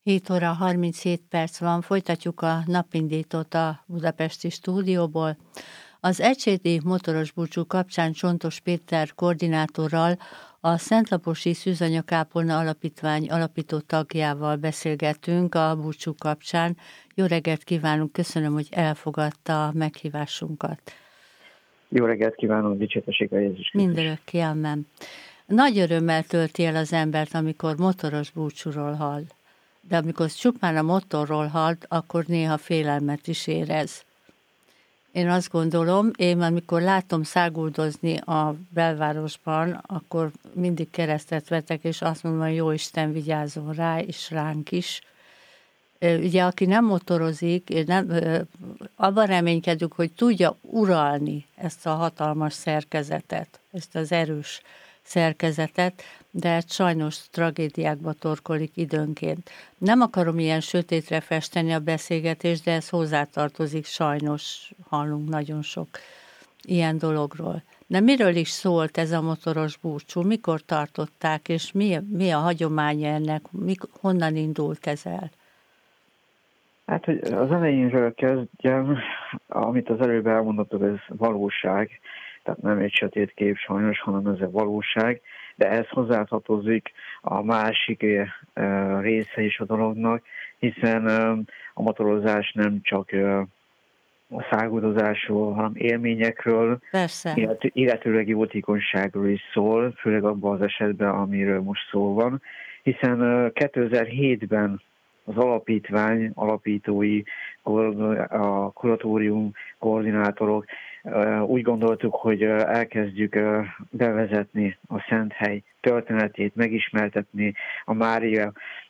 7 óra 37 perc van, folytatjuk a napindítót a budapesti stúdióból. Az Ecsedi motoros búcsú kapcsán Csontos Péter koordinátorral, a Szentlaposi Szűzanyakápolna Alapítvány alapító tagjával beszélgetünk a búcsú kapcsán. Jó reggelt kívánunk, köszönöm, hogy elfogadta a meghívásunkat. Jó reggelt kívánok, dicsértessék a Jézus Krisztus. Mindörökké, amen. Nagy örömmel tölti el az embert, amikor motoros búcsúról hall. De amikor csupán a motorról hall, akkor néha félelmet is érez. Én azt gondolom, amikor látom száguldozni a belvárosban, akkor mindig keresztet vetek, és azt mondom, hogy Jóisten vigyázzon rá, és ránk is. Ugye, aki nem motorozik, abban reménykedünk, hogy tudja uralni ezt a hatalmas szerkezetet, ezt az erős szerkezetet, de hát sajnos tragédiákba torkolik időnként. Nem akarom ilyen sötétre festeni a beszélgetést, de ez hozzátartozik, sajnos hallunk nagyon sok ilyen dologról. De miről is szólt ez a motoros búcsú? Mikor tartották, és mi a hagyománya ennek? Honnan indult ez el? Hát, hogy az elejénről kezdjem, amit az előbb elmondottad, ez valóság, tehát nem egy sötét kép sajnos, hanem ez a valóság, de ez hozzátartozik a másik része is a dolognak, hiszen a motorozás nem csak a száguldozásról, hanem élményekről, illetőleg jótékonyságról is szól, főleg abban az esetben, amiről most szó van, hiszen 2007-ben az alapítvány alapítói, a kuratórium koordinátorok úgy gondoltuk, hogy elkezdjük bevezetni a Szenthely történetét, megismertetni a Mária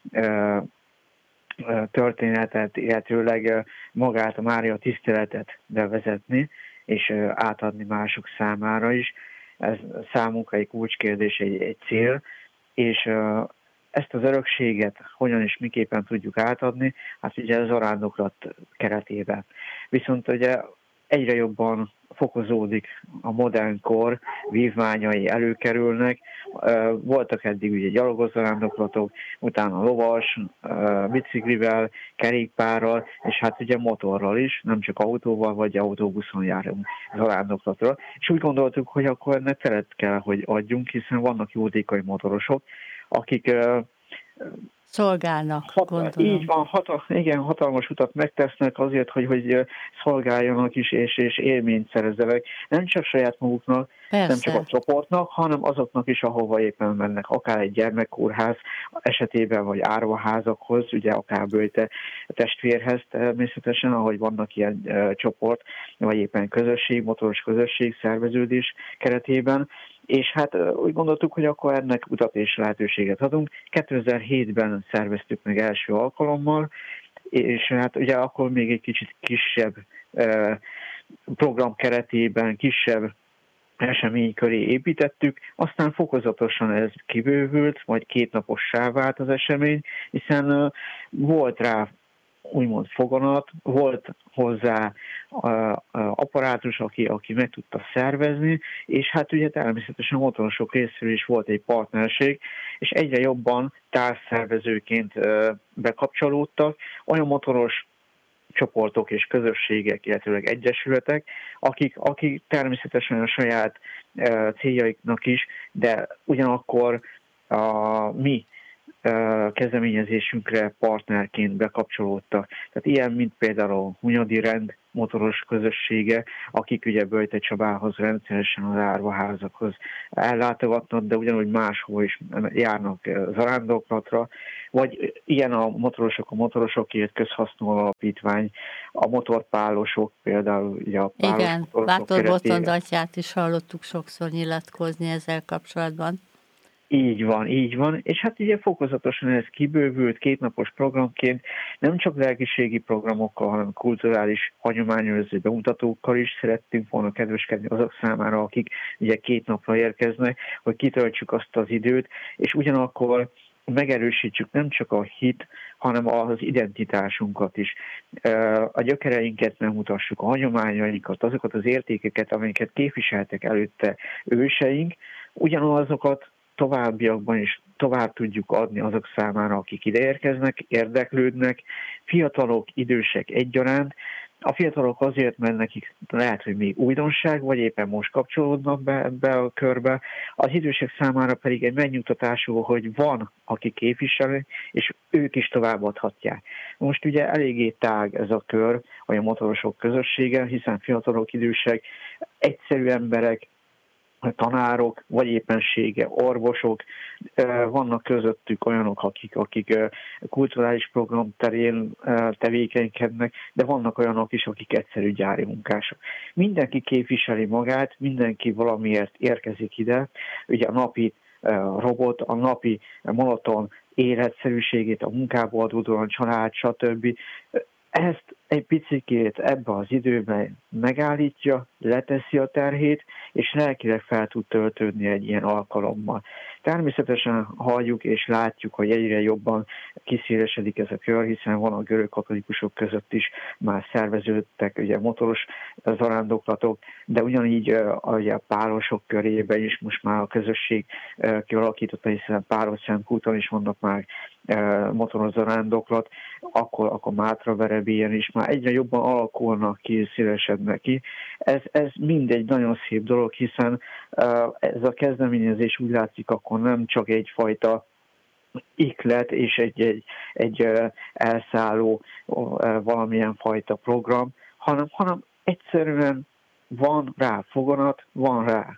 történetet, illetőleg magát a Mária tiszteletet bevezetni, és átadni mások számára is. Ez számunkra egy kulcskérdés, egy cél, és ezt az örökséget hogyan és miképpen tudjuk átadni, hát ugye az arándoklat keretében. Viszont ugye egyre jobban fokozódik a modern kor, vívmányai előkerülnek, voltak eddig ugye gyalogos zarándoklatok, utána lovas, biciklivel, kerékpárral, és hát ugye motorral is, nem csak autóval vagy autóbuszon járunk zarándoklatra. És úgy gondoltuk, hogy akkor ennek teret kell, hogy adjunk, hiszen vannak jótékony motorosok, akik szolgálnak, gondolom. Így van, hatalmas utat megtesznek azért, hogy szolgáljanak is, és élményt szerezzenek. Nem csak saját maguknak, Persze. Nem csak a csoportnak, hanem azoknak is, ahova éppen mennek. Akár egy gyermekkórház esetében, vagy árvaházakhoz, ugye akár böjte testvérhez természetesen, ahogy vannak ilyen csoport, vagy éppen közösség, motoros közösség, szerveződés keretében. És hát úgy gondoltuk, hogy akkor ennek utat és lehetőséget adunk. 2007-ben szerveztük meg első alkalommal, és hát ugye akkor még egy kicsit kisebb program keretében, kisebb esemény köré építettük, aztán fokozatosan ez kibővült, majd kétnapossá vált az esemény, hiszen volt rá úgymond foganat, volt hozzá apparátus, aki meg tudta szervezni, és hát ugye természetesen motorosok részéről is volt egy partnerség, és egyre jobban társszervezőként bekapcsolódtak olyan motoros csoportok és közösségek, illetőleg egyesületek, akik természetesen a saját céljaiknak is, de ugyanakkor a mi kezdeményezésünkre partnerként bekapcsolódtak. Tehát ilyen, mint például a Hunyadi Rend motoros közössége, akik ugye Böjte Csabához rendszeresen az árvaházakhoz ellátogatnak, de ugyanúgy máshol is járnak zarándoklatra, vagy ilyen a motorosokért közhasznú alapítvány, a motorpálosok például ugye a pálos. Igen, Bátor Botond atyát is hallottuk sokszor nyilatkozni ezzel kapcsolatban. Így van, és hát ugye fokozatosan ez kibővült kétnapos programként, nem csak lelkiségi programokkal, hanem kulturális hagyományőrző bemutatókkal is szerettünk volna kedveskedni azok számára, akik ugye 2 napra érkeznek, hogy kitöltsük azt az időt, és ugyanakkor megerősítsük nem csak a hit, hanem az identitásunkat is. A gyökereinket megmutassuk, a hagyományainkat, azokat az értékeket, amelyeket képviseltek előtte őseink, ugyanazokat továbbiakban is tovább tudjuk adni azok számára, akik ide érkeznek, érdeklődnek, fiatalok, idősek egyaránt. A fiatalok azért, mert nekik lehet, hogy még újdonság, vagy éppen most kapcsolódnak be ebbe a körbe. Az idősek számára pedig egy megnyugtatású, hogy van, aki képviseli, és ők is továbbadhatják. Most ugye eléggé tág ez a kör, vagy a motorosok közössége, hiszen fiatalok, idősek, egyszerű emberek, tanárok, vagy éppensége orvosok, vannak közöttük olyanok, akik kulturális program terén tevékenykednek, de vannak olyanok is, akik egyszerű gyári munkások. Mindenki képviseli magát, mindenki valamiért érkezik ide, ugye a napi robot, a napi monoton életszerűségét, a munkából adódóan, a család, stb. Ezt egy picikét ebbe az időben megállítja, leteszi a terhét, és lelkileg fel tud töltődni egy ilyen alkalommal. Természetesen halljuk és látjuk, hogy egyre jobban kiszélesedik ez a kör, hiszen van a görög katolikusok között is már szerveződtek ugye motoros zarándoklatok, de ugyanígy a párosok körében is most már a közösség kialakította, hiszen Páros-Szentkúton is vannak már motoros zarándoklat, akkor Mátraverebélyen is már egyre jobban alakulnak ki, szélesednek ki. Ez mindegy nagyon szép dolog, hiszen ez a kezdeményezés úgy látszik, akkor nem csak egyfajta iklet és egy elszálló valamilyen fajta program, hanem egyszerűen van rá foganat, van rá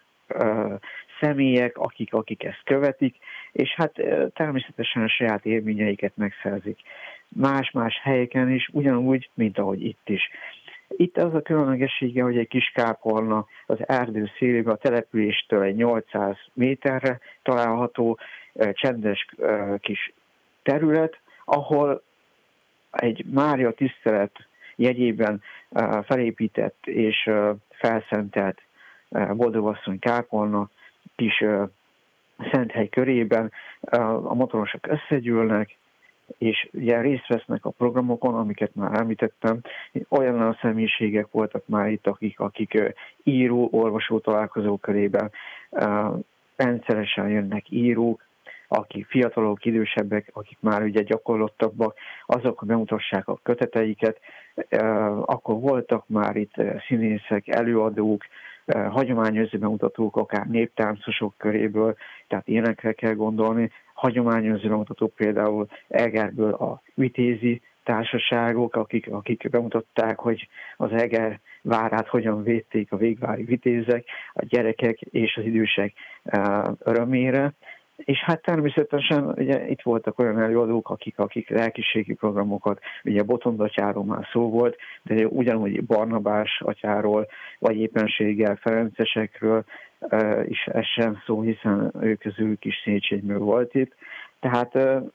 személyek, akik ezt követik, és hát természetesen a saját élményeiket megszerzik. Más-más helyeken is, ugyanúgy, mint ahogy itt is. Itt az a különlegessége, hogy egy kis kápolna az erdő szélében a településtől egy 800 méterre található csendes kis terület, ahol egy Mária tisztelet jegyében felépített és felszentelt Boldogasszony kápolna kis szenthely körében a motorosok összegyűlnek, és ugye részt vesznek a programokon, amiket már említettem. Olyan személyiségek voltak már itt, akik író, olvasó találkozó körében rendszeresen jönnek írók, akik fiatalok, idősebbek, akik már ugye gyakorlottabbak, azok bemutassák a köteteiket. Akkor voltak már itt színészek, előadók, hagyományőrző bemutatók, akár néptáncosok köréből, tehát ilyenekre kell gondolni. Hagyományőrző bemutatók például Egerből a vitézi társaságok, akik bemutatták, hogy az Eger várát hogyan védték a végvári vitézek, a gyerekek és az idősek örömére. És hát természetesen ugye itt voltak olyan előadók, akik lelkiségi programokat, ugye Botond atyáról már szó volt, de ugyanúgy Barnabás atyáról, vagy éppenséggel Ferencesekről is ez sem szó, hiszen ők közülük is Széchenyből volt itt. Tehát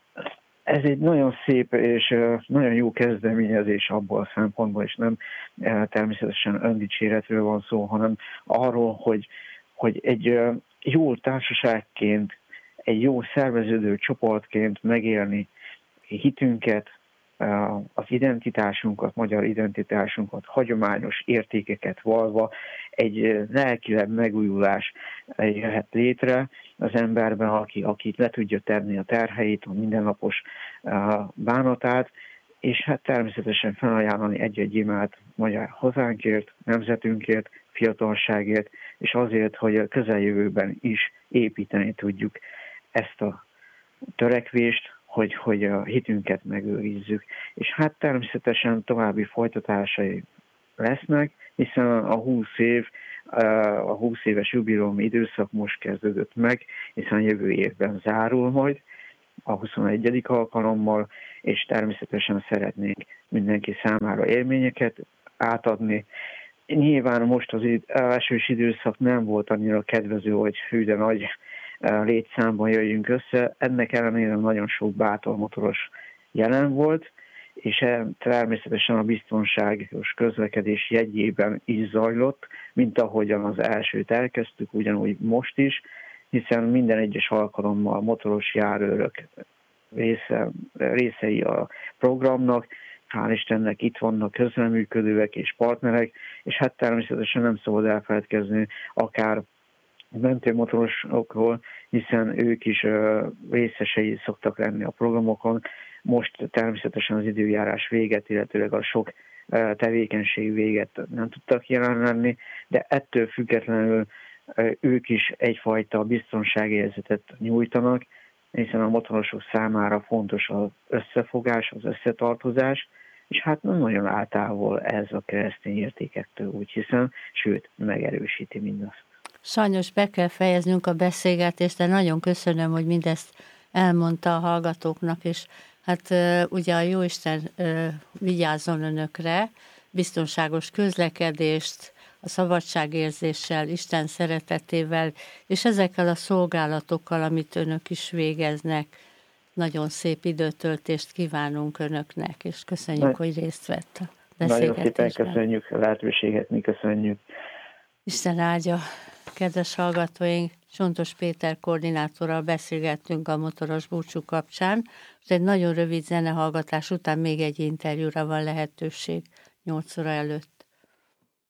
ez egy nagyon szép és nagyon jó kezdeményezés abból a szempontból, és nem természetesen öndicséretről van szó, hanem arról, hogy egy jó társaságként, egy jó szerveződő csoportként megélni hitünket, az identitásunkat, magyar identitásunkat, hagyományos értékeket valva, egy lelkileg megújulás jöhet létre az emberben, aki le tudja tenni a terheit, a mindennapos bánatát, és hát természetesen felajánlani egy-egy imát magyar hazánkért, nemzetünkért, fiatalságért, és azért, hogy a közeljövőben is építeni tudjuk ezt a törekvést, hogy a hitünket megőrizzük. És hát természetesen további folytatásai lesznek, hiszen a 20 éves jubileumi időszak most kezdődött meg, hiszen jövő évben zárul majd a 21. alkalommal, és természetesen szeretnék mindenki számára élményeket átadni. Nyilván most az elsős időszak nem volt annyira kedvező, hogy hű de nagy létszámban jöjjünk össze. Ennek ellenére nagyon sok bátor motoros jelen volt, és természetesen a biztonságos közlekedés jegyében is zajlott, mint ahogyan az elsőt elkezdtük, ugyanúgy most is, hiszen minden egyes alkalommal motoros járőrök részei a programnak, hál' Istennek itt vannak közreműködőek és partnerek, és hát természetesen nem szabad elfeledkezni akár mentőmotorosokról, hiszen ők is részesei szoktak lenni a programokon. Most természetesen az időjárás véget, illetőleg a sok tevékenység véget nem tudtak jelen lenni, de ettől függetlenül ők is egyfajta biztonságérzetet nyújtanak, hiszen a motorosok számára fontos az összefogás, az összetartozás, és hát nem nagyon áll távol ez a keresztény értékektől, úgy hiszem, sőt, megerősíti mindazt. Sajnos be kell fejeznünk a beszélgetést, de nagyon köszönöm, hogy mindezt elmondta a hallgatóknak, és hát ugye a Jóisten vigyázzon önökre, biztonságos közlekedést, a szabadságérzéssel, Isten szeretetével, és ezekkel a szolgálatokkal, amit önök is végeznek. Nagyon szép időtöltést kívánunk önöknek, és köszönjük, hogy részt vett a beszélgetésben. Nagyon szépen köszönjük a lehetőséget, mi köszönjük. Isten áldja, kedves hallgatóink! Csontos Péter koordinátorral beszélgettünk a motoros búcsú kapcsán, és egy nagyon rövid zenehallgatás után még egy interjúra van lehetőség 8 óra előtt.